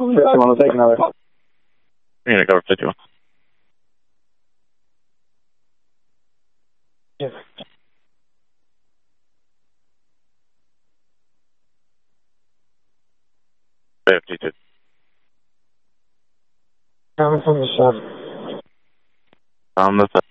51, take another. You're going to cover 51. Yes. $52. Coming from the 7. On the 7.